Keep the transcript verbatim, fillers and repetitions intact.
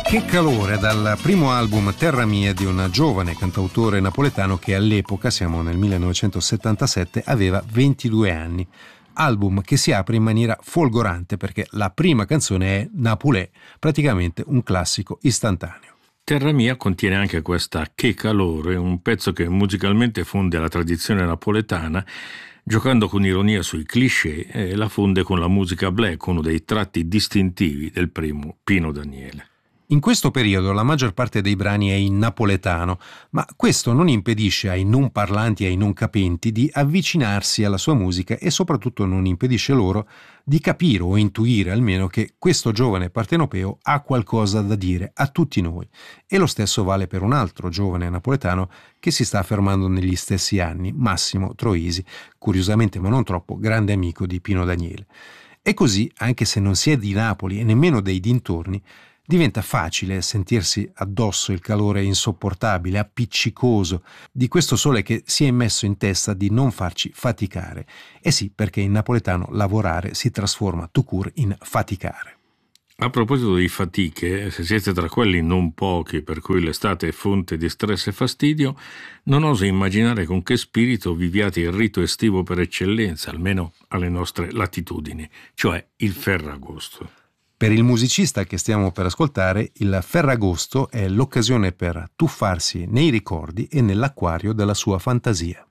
Che calore dal primo album Terra Mia di un giovane cantautore napoletano che all'epoca, siamo nel millenovecentosettantasette, aveva ventidue anni. Album che si apre in maniera folgorante perché la prima canzone è Napulè, praticamente un classico istantaneo. Terra Mia contiene anche questa Che calore, un pezzo che musicalmente fonde la tradizione napoletana, giocando con ironia sui cliché, e la fonde con la musica black, uno dei tratti distintivi del primo Pino Daniele. In questo periodo la maggior parte dei brani è in napoletano, ma questo non impedisce ai non parlanti e ai non capenti di avvicinarsi alla sua musica e soprattutto non impedisce loro di capire o intuire almeno che questo giovane partenopeo ha qualcosa da dire a tutti noi. E lo stesso vale per un altro giovane napoletano che si sta affermando negli stessi anni, Massimo Troisi, curiosamente ma non troppo grande amico di Pino Daniele. E così, anche se non si è di Napoli e nemmeno dei dintorni, diventa facile sentirsi addosso il calore insopportabile, appiccicoso di questo sole che si è messo in testa di non farci faticare. E sì, perché in napoletano lavorare si trasforma tout court in faticare. A proposito di fatiche, se siete tra quelli non pochi per cui l'estate è fonte di stress e fastidio, non oso immaginare con che spirito viviate il rito estivo per eccellenza, almeno alle nostre latitudini, cioè il Ferragosto. Per il musicista che stiamo per ascoltare, il Ferragosto è l'occasione per tuffarsi nei ricordi e nell'acquario della sua fantasia.